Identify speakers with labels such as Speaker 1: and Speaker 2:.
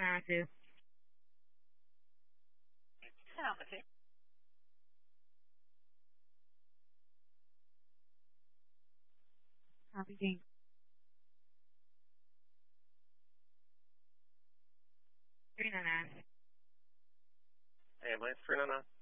Speaker 1: Sis.
Speaker 2: Salamat eh.
Speaker 1: Happy Thanksgiving. Na.
Speaker 3: Hey, Lance Fernanda.